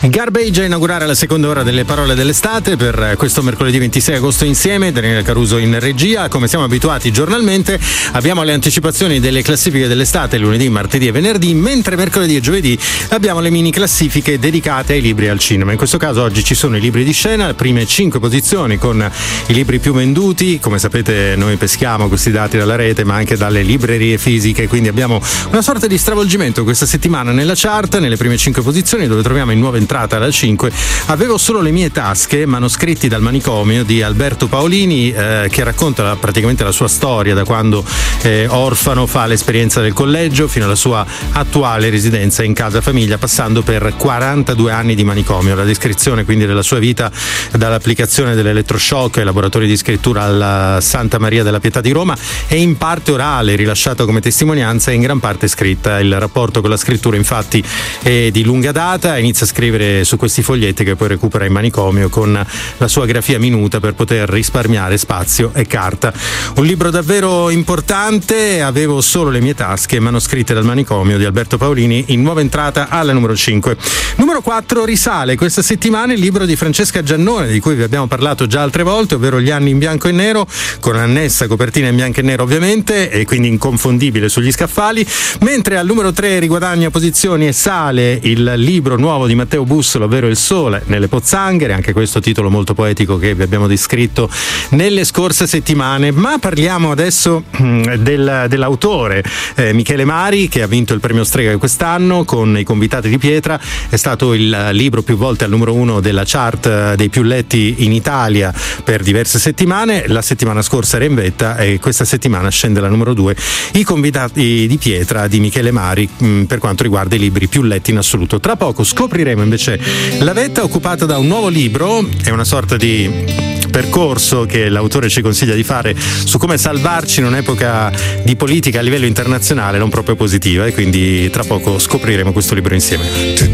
Garbage a inaugurare la seconda ora delle parole dell'estate per questo mercoledì 26 agosto insieme, Daniele Caruso in regia. Come siamo abituati giornalmente abbiamo le anticipazioni delle classifiche dell'estate lunedì, martedì e venerdì, mentre mercoledì e giovedì abbiamo le mini classifiche dedicate ai libri al cinema. In questo caso oggi ci sono i libri di scena, le prime 5 posizioni con i libri più venduti. Come sapete noi peschiamo questi dati dalla rete ma anche dalle librerie fisiche, quindi abbiamo una sorta di stravolgimento questa settimana nella chart, nelle prime 5 posizioni dove troviamo in nuova entrata alla 5 Avevo solo le mie tasche, manoscritti dal manicomio di Alberto Paolini, che racconta praticamente la sua storia da quando orfano fa l'esperienza del collegio fino alla sua attuale residenza in casa famiglia, passando per 42 anni di manicomio. La descrizione quindi della sua vita dall'applicazione dell'elettroshock ai laboratori di scrittura alla Santa Maria della Pietà di Roma è in parte orale, rilasciata come testimonianza, e in gran parte scritta. Il rapporto con la scrittura infatti è di lunga data, inizia a scrivere su questi foglietti che poi recupera in manicomio con la sua grafia minuta per poter risparmiare spazio e carta. Un libro davvero importante, Avevo solo le mie tasche, manoscritte dal manicomio di Alberto Paolini, in nuova entrata alla numero 5. Numero 4 risale questa settimana il libro di Francesca Giannone, di cui vi abbiamo parlato già altre volte, ovvero Gli anni in bianco e nero, con annessa copertina in bianco e nero ovviamente, e quindi inconfondibile sugli scaffali, mentre al numero 3 riguadagna posizioni e sale il libro nuovo di Matteo Bussola, ovvero Il sole nelle pozzanghere, anche questo titolo molto poetico che vi abbiamo descritto nelle scorse settimane. Ma parliamo adesso dell'autore Michele Mari, che ha vinto il premio Strega quest'anno con I convitati di pietra. È stato il libro più volte al numero 1 della chart dei più letti in Italia per diverse settimane. La settimana scorsa era in vetta e questa settimana scende alla numero 2 I convitati di pietra di Michele Mari per quanto riguarda i libri più letti in assoluto. Tra poco scopriremo invece la vetta occupata da un nuovo libro, è una sorta di percorso che l'autore ci consiglia di fare su come salvarci in un'epoca di politica a livello internazionale non proprio positiva, e quindi tra poco scopriremo questo libro insieme.